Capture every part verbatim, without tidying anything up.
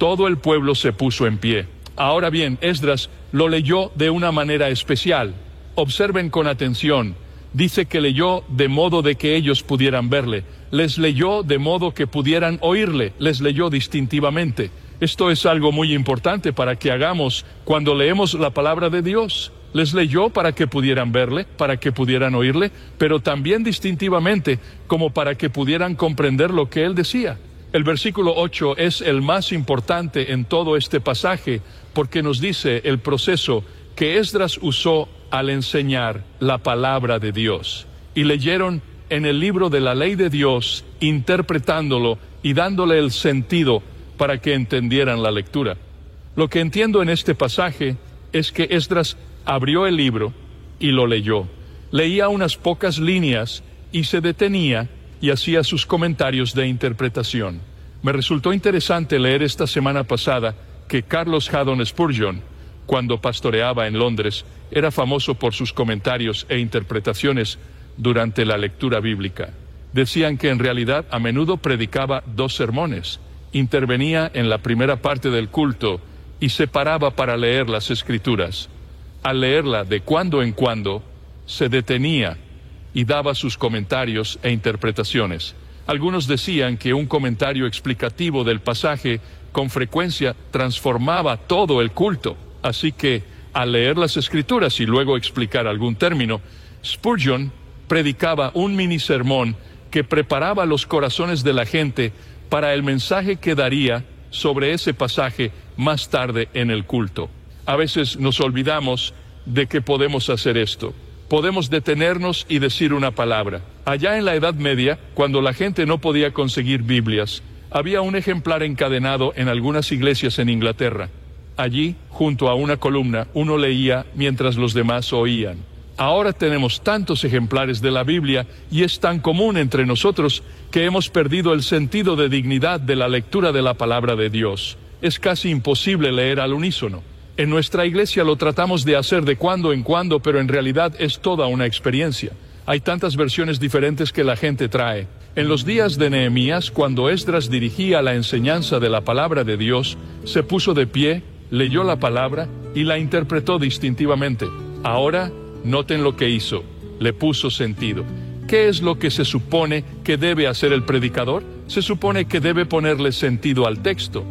Todo el pueblo se puso en pie. Ahora bien, Esdras lo leyó de una manera especial. Observen con atención. Dice que leyó de modo de que ellos pudieran verle. Les leyó de modo que pudieran oírle. Les leyó distintivamente. Esto es algo muy importante para que hagamos cuando leemos la palabra de Dios. Les leyó para que pudieran verle, para que pudieran oírle, pero también distintivamente, como para que pudieran comprender lo que él decía. El versículo ocho es el más importante en todo este pasaje, porque nos dice el proceso que Esdras usó al enseñar la palabra de Dios. Y leyeron en el libro de la ley de Dios, interpretándolo y dándole el sentido para que entendieran la lectura. Lo que entiendo en este pasaje es que Esdras abrió el libro y lo leyó. Leía unas pocas líneas y se detenía y hacía sus comentarios de interpretación. Me resultó interesante leer esta semana pasada que Carlos Haddon Spurgeon, cuando pastoreaba en Londres, era famoso por sus comentarios e interpretaciones durante la lectura bíblica. Decían que en realidad a menudo predicaba dos sermones, intervenía en la primera parte del culto y se paraba para leer las Escrituras. Al leerla de cuando en cuando, se detenía y daba sus comentarios e interpretaciones. Algunos decían que un comentario explicativo del pasaje con frecuencia transformaba todo el culto. Así que, al leer las Escrituras y luego explicar algún término, Spurgeon predicaba un mini sermón que preparaba los corazones de la gente para el mensaje que daría sobre ese pasaje más tarde en el culto. A veces nos olvidamos de que podemos hacer esto. Podemos detenernos y decir una palabra. Allá en la Edad Media, cuando la gente no podía conseguir Biblias, había un ejemplar encadenado en algunas iglesias en Inglaterra. Allí, junto a una columna, uno leía mientras los demás oían. Ahora tenemos tantos ejemplares de la Biblia y es tan común entre nosotros que hemos perdido el sentido de dignidad de la lectura de la palabra de Dios. Es casi imposible leer al unísono. En nuestra iglesia lo tratamos de hacer de cuando en cuando, pero en realidad es toda una experiencia. Hay tantas versiones diferentes que la gente trae. En los días de Nehemías, cuando Esdras dirigía la enseñanza de la palabra de Dios, se puso de pie, leyó la palabra y la interpretó distintivamente. Ahora, noten lo que hizo. Le puso sentido. ¿Qué es lo que se supone que debe hacer el predicador? Se supone que debe ponerle sentido al texto.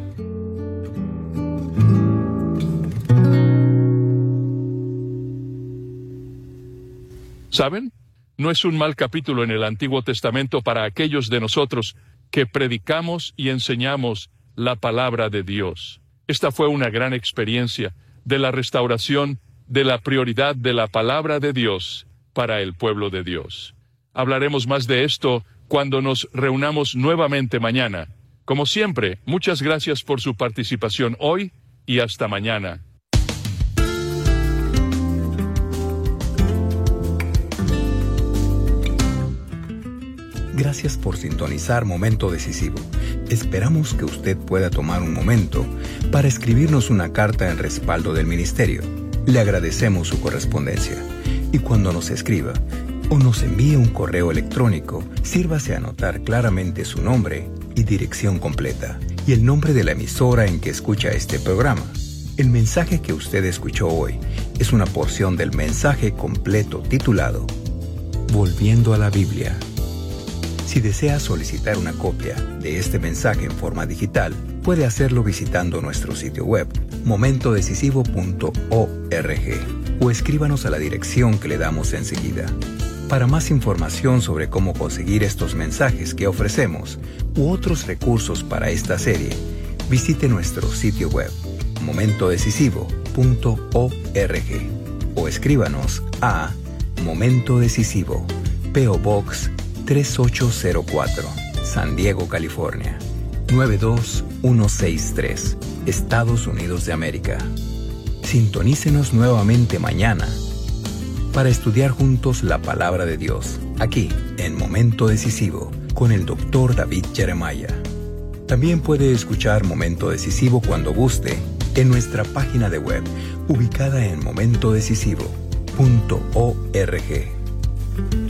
¿Saben? No es un mal capítulo en el Antiguo Testamento para aquellos de nosotros que predicamos y enseñamos la palabra de Dios. Esta fue una gran experiencia de la restauración de la prioridad de la palabra de Dios para el pueblo de Dios. Hablaremos más de esto cuando nos reunamos nuevamente mañana. Como siempre, muchas gracias por su participación hoy y hasta mañana. Gracias por sintonizar Momento Decisivo. Esperamos que usted pueda tomar un momento para escribirnos una carta en respaldo del ministerio. Le agradecemos su correspondencia. Y cuando nos escriba o nos envíe un correo electrónico, sírvase a anotar claramente su nombre y dirección completa, y el nombre de la emisora en que escucha este programa. El mensaje que usted escuchó hoy es una porción del mensaje completo titulado Volviendo a la Biblia. Si desea solicitar una copia de este mensaje en forma digital, puede hacerlo visitando nuestro sitio web, momento decisivo punto org, o escríbanos a la dirección que le damos enseguida. Para más información sobre cómo conseguir estos mensajes que ofrecemos u otros recursos para esta serie, visite nuestro sitio web, momento decisivo punto org, o escríbanos a Momento Decisivo, P O Box tres ocho cero cuatro, San Diego, California, nueve dos uno seis tres, Estados Unidos de América. Sintonícenos nuevamente mañana para estudiar juntos la palabra de Dios, aquí en Momento Decisivo, con el doctor David Jeremiah. También puede escuchar Momento Decisivo cuando guste en nuestra página de web, ubicada en momento decisivo punto org.